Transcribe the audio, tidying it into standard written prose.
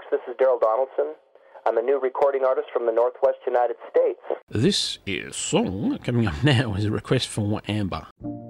This is Daryl Donaldson. I'm a new recording artist from the Northwest United States. This is song coming up now is a request from Amber.